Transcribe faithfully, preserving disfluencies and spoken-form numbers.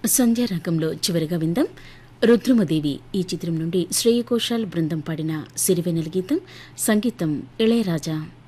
సంధ్యారాగంలో చివరిగా విందాం రుద్రమదేవి ఈ చిత్రం నుండి శ్రేయ ఘోషాల్ బృందం పాడిన సిరివెన్నెల గీతం. సంగీతం ఇళయరాజా.